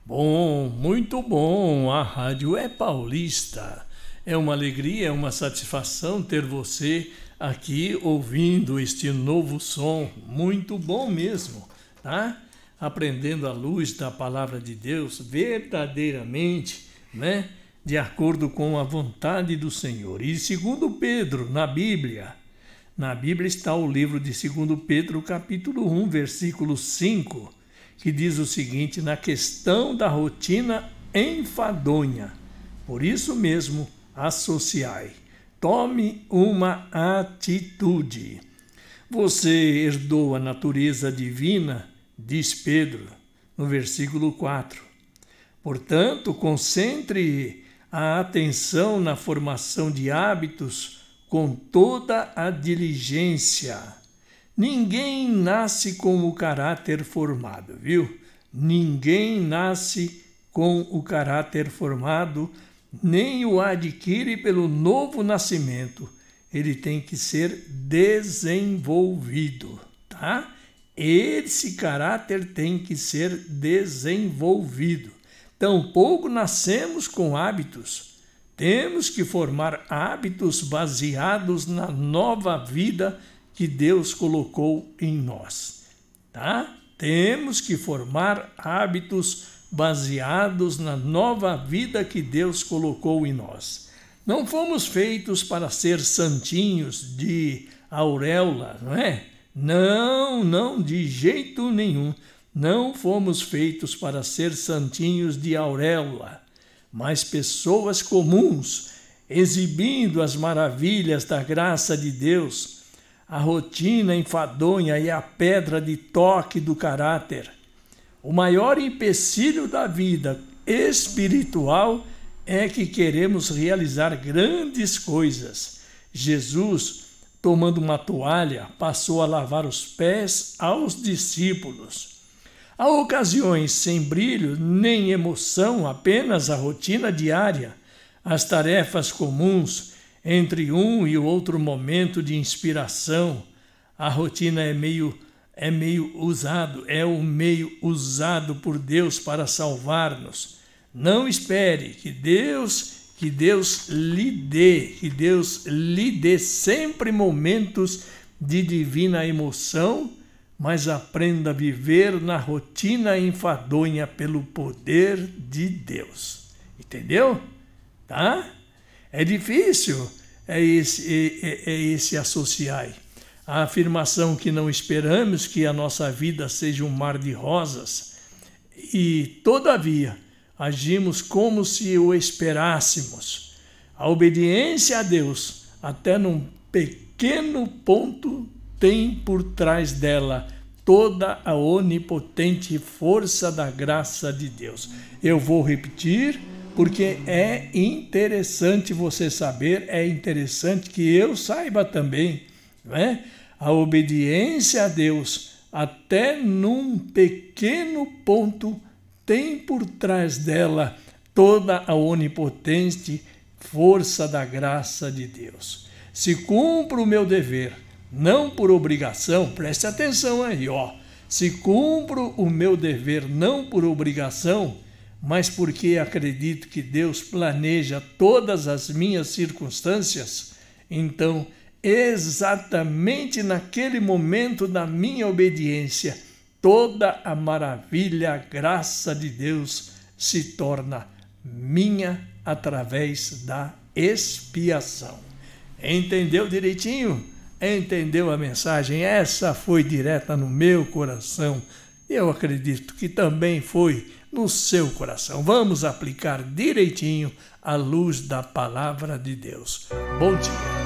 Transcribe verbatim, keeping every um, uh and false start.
Bom, muito bom. A rádio é paulista. É uma alegria, é uma satisfação ter você aqui ouvindo este novo som. Muito bom mesmo, tá? Aprendendo à luz da palavra de Deus verdadeiramente, né? De acordo com a vontade do Senhor. E segundo Pedro, na Bíblia, na Bíblia está o livro de segundo Pedro, capítulo um, versículo cinco, que diz o seguinte: na questão da rotina enfadonha, por isso mesmo, associai, tome uma atitude. Você herdou a natureza divina, diz Pedro, no versículo quatro. Portanto, concentre a atenção na formação de hábitos com toda a diligência. Ninguém nasce com o caráter formado, viu? Ninguém nasce com o caráter formado, nem o adquire pelo novo nascimento. Ele tem que ser desenvolvido, tá? Esse caráter tem que ser desenvolvido. Tampouco nascemos com hábitos. Temos que formar hábitos baseados na nova vida que Deus colocou em nós, tá? Temos que formar hábitos baseados na nova vida que Deus colocou em nós. Não fomos feitos para ser santinhos de auréola, não é? Não, não, de jeito nenhum. Não fomos feitos para ser santinhos de auréola, mas pessoas comuns, exibindo as maravilhas da graça de Deus. A rotina enfadonha é a pedra de toque do caráter. O maior empecilho da vida espiritual é que queremos realizar grandes coisas. Jesus, tomando uma toalha, passou a lavar os pés aos discípulos. Há ocasiões sem brilho nem emoção, apenas a rotina diária, as tarefas comuns, entre um e o outro momento de inspiração. A rotina é meio, é meio usado, é o meio usado por Deus para salvar-nos. Não espere que Deus, que Deus lhe dê, que Deus lhe dê sempre momentos de divina emoção, mas aprenda a viver na rotina enfadonha pelo poder de Deus. Entendeu? Tá? É difícil, é esse, é, é esse associar. A afirmação que não esperamos que a nossa vida seja um mar de rosas e, todavia, agimos como se o esperássemos. A obediência a Deus, até num pequeno ponto, tem por trás dela toda a onipotente força da graça de Deus. Eu vou repetir, porque é interessante você saber, é interessante que eu saiba também, não é? A obediência a Deus, até num pequeno ponto, tem por trás dela toda a onipotente força da graça de Deus. Se cumpro o meu dever, não por obrigação, preste atenção aí, ó. Se cumpro o meu dever não por obrigação, mas porque acredito que Deus planeja todas as minhas circunstâncias, então, exatamente naquele momento da minha obediência, toda a maravilha, a graça de Deus se torna minha através da expiação. Entendeu direitinho? Entendeu a mensagem? Essa foi direta no meu coração. Eu acredito que também foi no seu coração. Vamos aplicar direitinho a luz da palavra de Deus. Bom dia.